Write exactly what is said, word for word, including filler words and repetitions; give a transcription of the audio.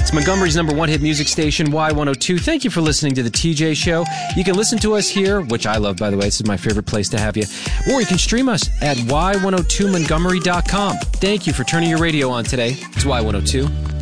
It's Montgomery's number one hit music station, Y one oh two. Thank you for listening to The T J Show. You can listen to us here, which I love, by the way. This is my favorite place to have you. Or you can stream us at y one oh two montgomery dot com. Thank you for turning your radio on today. It's Y one oh two.